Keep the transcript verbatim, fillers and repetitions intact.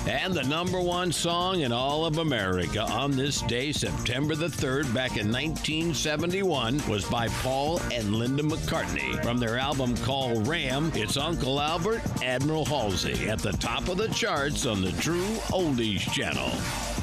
And the number one song in all of America on this day, September the third, back in nineteen seventy-one, was by Paul and Linda McCartney. From their album called Ram, it's Uncle Albert, Admiral Halsey, at the top of the charts on the True Oldies Channel.